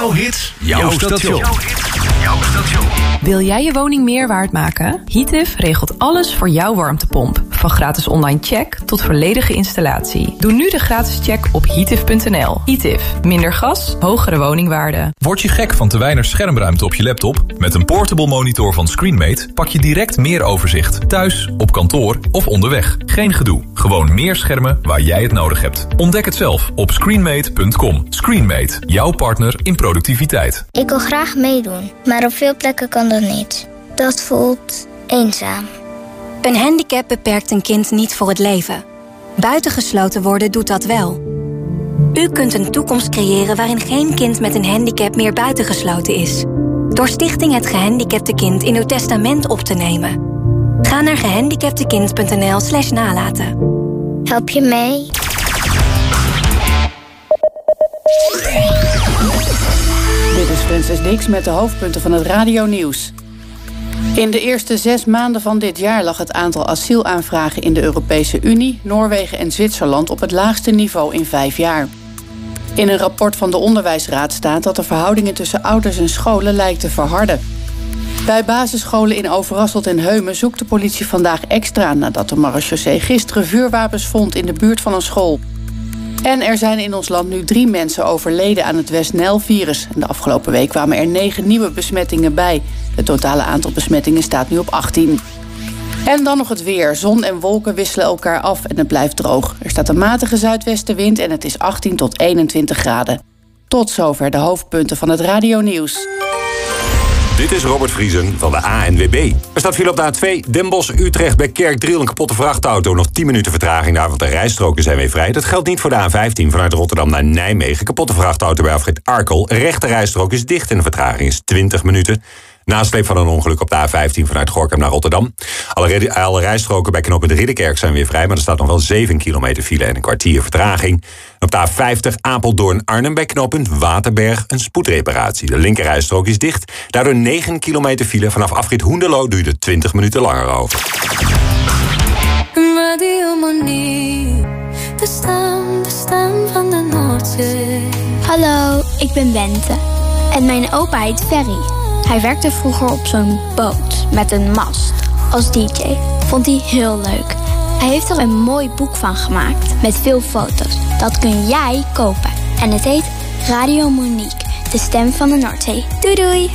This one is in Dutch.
Jouw hits, jouw station. Wil jij je woning meer waard maken? Heative regelt alles voor jouw warmtepomp. Van gratis online check tot volledige installatie. Doe nu de gratis check op heative.nl. Heative. Minder gas, hogere woningwaarde. Word je gek van te weinig schermruimte op je laptop? Met een portable monitor van Screenmate pak je direct meer overzicht. Thuis, op kantoor of onderweg. Geen gedoe. Gewoon meer schermen waar jij het nodig hebt. Ontdek het zelf op screenmate.com. Screenmate. Jouw partner in productiviteit. Ik wil graag meedoen, maar op veel plekken kan dat niet. Dat voelt eenzaam. Een handicap beperkt een kind niet voor het leven. Buitengesloten worden doet dat wel. U kunt een toekomst creëren waarin geen kind met een handicap meer buitengesloten is. Door Stichting Het Gehandicapte Kind in uw testament op te nemen. Ga naar gehandicaptekind.nl/nalaten. Help je mee? Dit is Frances Dix met de hoofdpunten van het radionieuws. In de eerste 6 maanden van dit jaar lag het aantal asielaanvragen in de Europese Unie, Noorwegen en Zwitserland op het laagste niveau in 5 jaar. In een rapport van de Onderwijsraad staat dat de verhoudingen tussen ouders en scholen lijkt te verharden. Bij basisscholen in Overasselt en Heumen zoekt de politie vandaag extra nadat de marechaussee gisteren vuurwapens vond in de buurt van een school. En er zijn in ons land nu 3 mensen overleden aan het West-Nijl-virus. De afgelopen week kwamen er 9 nieuwe besmettingen bij. Het totale aantal besmettingen staat nu op 18. En dan nog het weer. Zon en wolken wisselen elkaar af en het blijft droog. Er staat een matige zuidwestenwind en het is 18 tot 21 graden. Tot zover de hoofdpunten van het radionieuws. Dit is Robert Vriesen van de ANWB. Er staat file op de A2 Den Bosch-Utrecht bij Kerkdriel. Een kapotte vrachtauto, nog 10 minuten vertraging daar, want de rijstroken zijn weer vrij. Dat geldt niet voor de A15 vanuit Rotterdam naar Nijmegen. Kapotte vrachtauto bij afrit Arkel. Rechte rijstrook is dicht en de vertraging is 20 minuten. Nasleep van een ongeluk op de A15 vanuit Gorinchem naar Rotterdam. Alle rijstroken bij knooppunt Ridderkerk zijn weer vrij, maar er staat nog wel 7 kilometer file en een kwartier vertraging. En op de A50 Apeldoorn-Arnhem bij knooppunt Waterberg een spoedreparatie. De linkerrijstrook is dicht. Daardoor 9 kilometer file. Vanaf afrit Hoenderloo duurt het 20 minuten langer over. Radio Monique, de stem van de Noordzee. Hallo, ik ben Bente. En mijn opa heet Ferry. Hij werkte vroeger op zo'n boot met een mast als DJ. Vond hij heel leuk. Hij heeft er een mooi boek van gemaakt met veel foto's. Dat kun jij kopen. En het heet Radio Monique, de stem van de Noordzee. Doei doei!